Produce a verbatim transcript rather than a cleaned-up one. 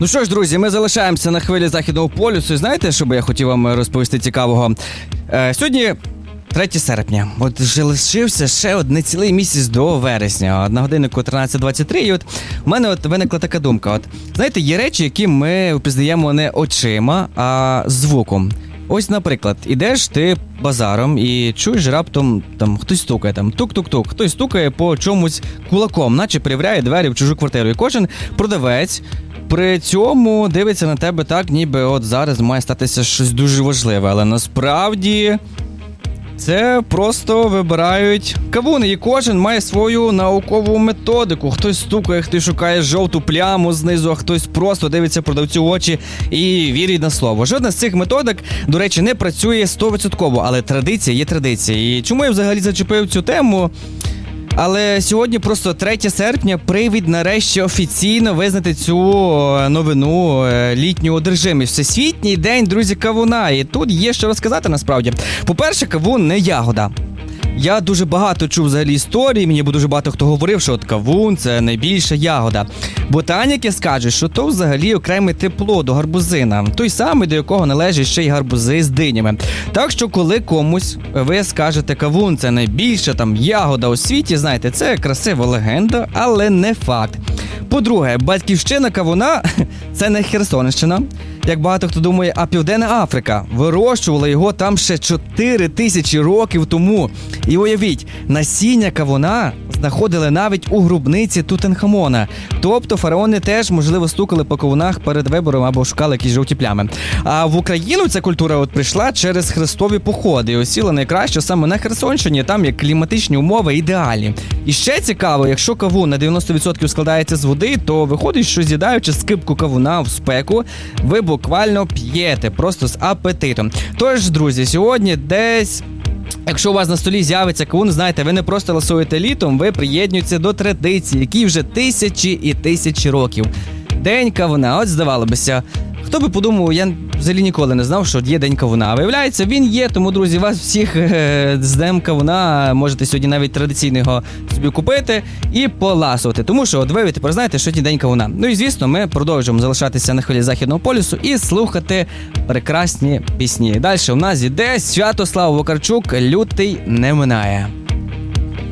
Ну що ж, друзі, ми залишаємося на хвилі Західного полюсу. І знаєте, що би я хотів вам розповісти цікавого? Е, сьогодні третє серпня. От вже лишився ще один цілий місяць до вересня. На годиннику тринадцята двадцять три. І от у мене от виникла така думка. От, знаєте, є речі, які ми впізнаємо не очима, а звуком. Ось, наприклад, ідеш ти базаром і чуєш раптом, там, хтось стукає, там, тук-тук-тук, хтось стукає по чомусь кулаком, наче перевіряє двері в чужу квартиру. І кожен продавець при цьому дивиться на тебе так, ніби от зараз має статися щось дуже важливе. Але насправді це просто вибирають кавуни, і кожен має свою наукову методику. Хтось стукає, хтось шукає жовту пляму знизу, а хтось просто дивиться продавцю в очі і вірить на слово. Жодна з цих методик, до речі, не працює сто відсотків, але традиція є традиція. І чому я взагалі зачепив цю тему? Але сьогодні просто третє серпня, привід нарешті офіційно визнати цю новину літню одержимість. Всесвітній день, друзі, кавуна. І тут є що розказати насправді. По-перше, кавун не ягода. Я дуже багато чув взагалі історії, мені дуже багато хто говорив, що от кавун – це найбільша ягода. Ботаніки скажуть, що то взагалі окремий тип плоду, гарбузина, той самий, до якого належать ще й гарбузи з динями. Так що, коли комусь ви скажете, кавун – це найбільша там ягода у світі, знаєте, це красива легенда, але не факт. По-друге, батьківщина кавуна – це не Херсонщина, як багато хто думає, а Південна Африка. Вирощувала його там ще чотири тисячі років тому. І уявіть, насіння кавуна знаходили навіть у гробниці Тутанхамона. Тобто фараони теж, можливо, стукали по кавунах перед вибором або шукали якісь жовті плями. А в Україну ця культура от прийшла через хрестові походи і осіла найкраще саме на Херсонщині, там є кліматичні умови ідеальні. І ще цікаво, якщо кавун на дев'яносто відсотків складається з води, то виходить, що з'їдаючи скибку кавуна в спеку, ви буквально п'єте, просто з апетитом. Тож, друзі, сьогодні десь, якщо у вас на столі з'явиться кавун, знаєте, ви не просто ласуєте літом, ви приєднуєтеся до традиції, які вже тисячі і тисячі років. День кавуна, от здавалося, хто би подумав, я взагалі ніколи не знав, що є День кавуна. А виявляється, він є, тому, друзі, вас всіх е- з Днем кавуна можете сьогодні навіть традиційно його собі купити і поласувати. Тому що от ви тепер знаєте, що є День кавуна. Ну і, звісно, ми продовжуємо залишатися на хвилі Західного полюсу і слухати прекрасні пісні. Далі у нас іде Святослав Вакарчук «Лютий не минає».